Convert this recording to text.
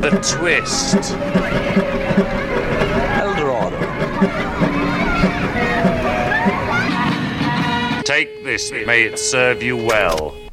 the twist. Eldorado. Take this, may it serve you well.